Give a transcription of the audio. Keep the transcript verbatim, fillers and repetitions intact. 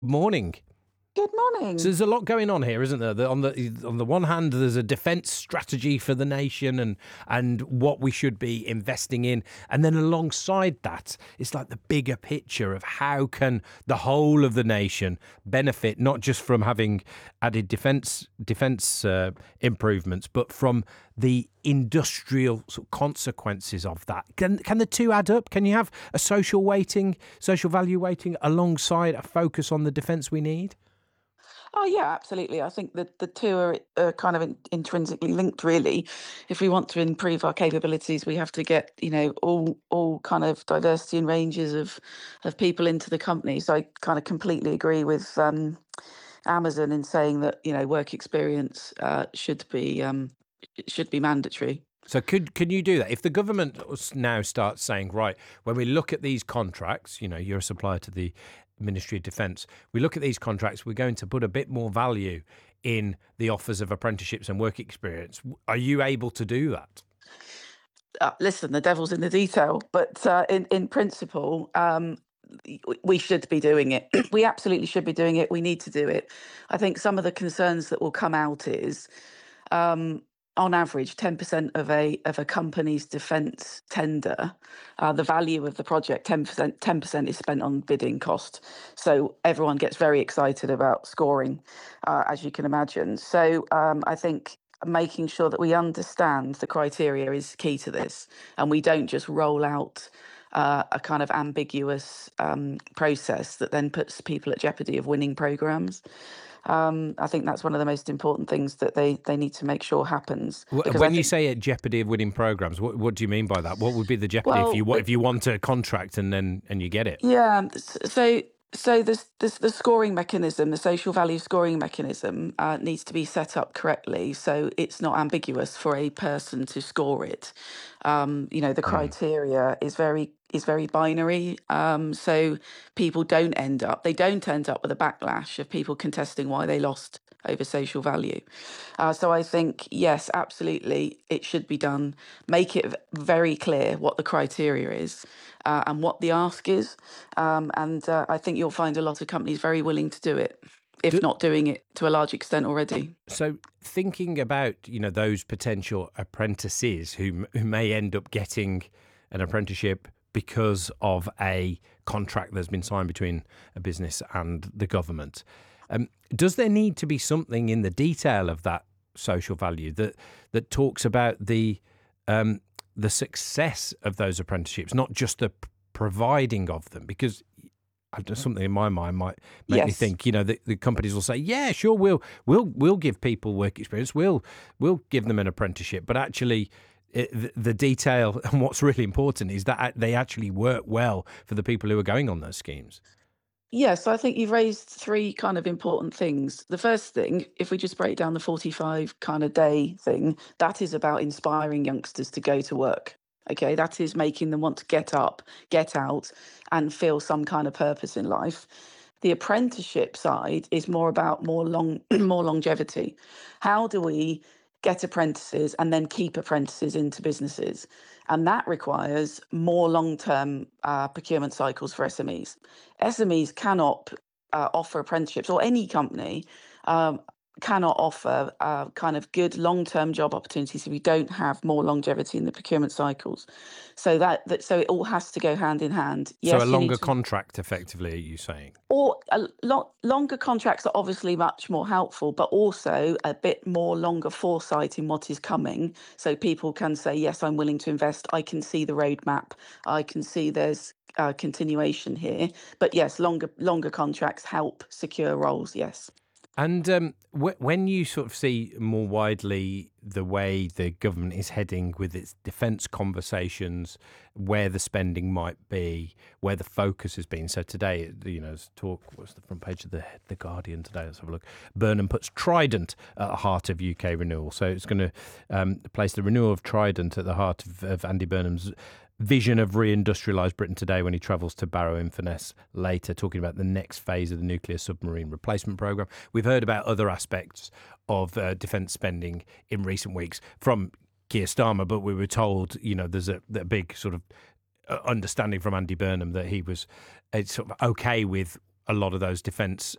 Morning. Good So morning. there's a lot going on here, isn't there? The- On the on the one hand, there's a defence strategy for the nation and and what we should be investing in, and then alongside that, it's like the bigger picture of how can the whole of the nation benefit not just from having added defence defence uh, improvements, but from the industrial sort of consequences of that. Can can the two add up? Can you have a social weighting, social value weighting alongside a focus on the defence we need? Oh, yeah, absolutely. I think that the two are uh, kind of in, intrinsically linked, really. If we want to improve our capabilities, we have to get, you know, all all kind of diversity and ranges of of people into the company. So I kind of completely agree with um, Amazon in saying that, you know, work experience uh, should be um, it should be mandatory. So could can you do that if the government s- now starts saying, right, when we look at these contracts, you know, you're a supplier to the Ministry of Defence, we look at these contracts, we're going to put a bit more value in the offers of apprenticeships and work experience. W- Are you able to do that? Uh, listen, the devil's in the detail, but uh, in in principle, um, y- w- we should be doing it. We absolutely should be doing it. We need to do it. I think some of the concerns that will come out is, um, on average, ten percent of a of a company's defence tender, uh, the value of the project, ten percent ten percent is spent on bidding cost. So everyone gets very excited about scoring, uh, as you can imagine. So um, I think making sure that we understand the criteria is key to this, and we don't just roll out uh, a kind of ambiguous um, process that then puts people at jeopardy of winning programs. Um, I think that's one of the most important things that they they need to make sure happens, Wh- because I When you think, say at jeopardy of winning programs, what, what do you mean by that? What would be the jeopardy if you well, wa- if you want a contract and then and you get it? yeah. s- So so this this the scoring mechanism, the social value scoring mechanism, uh, needs to be set up correctly, so it's not ambiguous for a person to score it. Um, you know, the Mm. criteria is very is very binary. Um, so people don't end up they don't end up with a backlash of people contesting why they lost over social value. Uh, so I think, yes, absolutely, it should be done. Make it v- very clear what the criteria is, uh, and what the ask is. Um, and uh, I think you'll find a lot of companies very willing to do it, if Do, not doing it to a large extent already. so thinking about, you know, those potential apprentices who m- who may end up getting an apprenticeship because of a contract that's been signed between a business and the government, um, does there need to be something in the detail of that social value that that talks about the um, the success of those apprenticeships, not just the p- providing of them? Because I just something in my mind might make me Yes. think, you know, the, the companies will say, yeah, sure, we'll we'll we'll give people work experience, we'll we'll give them an apprenticeship, but actually, it, the, the detail and what's really important is that they actually work well for the people who are going on those schemes. Yes, I think you've raised three kind of important things. The first thing, if we just break down the forty-five kind of day thing, that is about inspiring youngsters to go to work. Okay, that is making them want to get up, get out, and feel some kind of purpose in life. The apprenticeship side is more about more long, more longevity. How do we get apprentices and then keep apprentices into businesses? And that requires more long-term uh, procurement cycles for S M Es. S M Es cannot uh, offer apprenticeships, or any company um, cannot offer uh, kind of good long-term job opportunities if we don't have more longevity in the procurement cycles. So that, that so it all has to go hand in hand. So a Yes, you need longer to, contract, effectively, are you saying? or a lot longer contracts are obviously much more helpful, but also a bit more longer foresight in what is coming, so people can say, yes, I'm willing to invest. I can see the roadmap. I can see there's uh, continuation here. But yes, longer longer contracts help secure roles. Yes. And um, wh- when you sort of see more widely the way the government is heading with its defence conversations, where the spending might be, where the focus has been. So today, you know, there's talk, what's the front page of the the Guardian today? Let's have a look. Burnham puts Trident at the heart of U K renewal. So it's going to um, place the renewal of Trident at the heart of, of Andy Burnham's vision of reindustrialised Britain today when he travels to Barrow-in-Furness later, talking about the next phase of the nuclear submarine replacement programme. We've heard about other aspects of uh, defence spending in recent weeks from Keir Starmer, but we were told, you know, there's a, a big sort of uh, understanding from Andy Burnham that he was uh, sort of okay with a lot of those defence